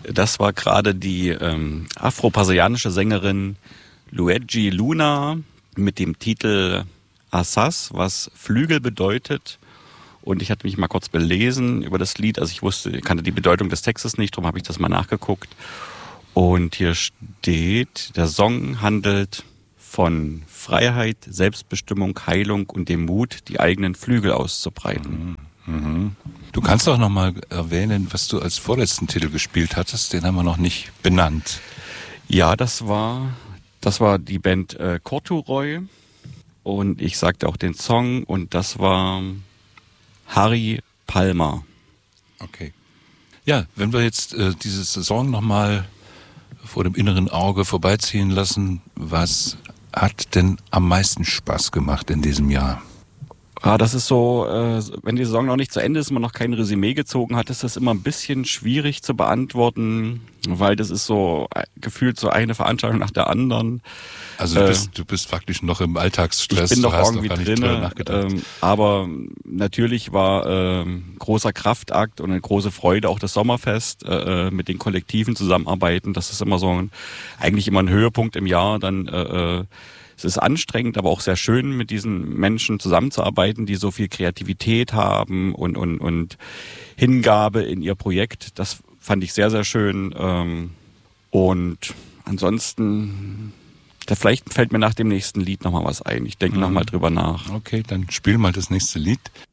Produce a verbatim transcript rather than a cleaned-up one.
Das war gerade die ähm, afro-brasilianische Sängerin Luigi Luna mit dem Titel Asas, was Flügel bedeutet. Und ich hatte mich mal kurz belesen über das Lied. Also ich wusste, kannte die Bedeutung des Textes nicht, darum habe ich das mal nachgeguckt. Und hier steht, der Song handelt von Freiheit, Selbstbestimmung, Heilung und dem Mut, die eigenen Flügel auszubreiten. Mhm. Mhm. Du kannst doch noch mal erwähnen, was du als vorletzten Titel gespielt hattest. Den haben wir noch nicht benannt. Ja, das war, das war die Band äh, Corduroy. Und ich sagte auch den Song und das war Harry Palmer. Okay. Ja, wenn wir jetzt äh, diese Saison nochmal vor dem inneren Auge vorbeiziehen lassen, was hat denn am meisten Spaß gemacht in diesem Jahr? Ja, das ist so, äh, wenn die Saison noch nicht zu Ende ist, man noch kein Resümee gezogen hat, ist das immer ein bisschen schwierig zu beantworten, weil das ist so äh, gefühlt so eine Veranstaltung nach der anderen. Also du äh, bist, du bist faktisch noch im Alltagsstress. Ich bin du noch hast irgendwie noch gar nicht drüber drin, nachgedacht. ähm, aber natürlich war ähm, großer Kraftakt und eine große Freude auch das Sommerfest äh, mit den Kollektiven zusammenarbeiten. Das ist immer so ein, eigentlich immer ein Höhepunkt im Jahr. Dann äh, es ist anstrengend, aber auch sehr schön, mit diesen Menschen zusammenzuarbeiten, die so viel Kreativität haben und und und Hingabe in ihr Projekt. Das fand ich sehr sehr schön. Ähm, und ansonsten Da vielleicht fällt mir nach dem nächsten Lied nochmal was ein. Ich denke mhm. nochmal drüber nach. Okay, dann spiel mal das nächste Lied.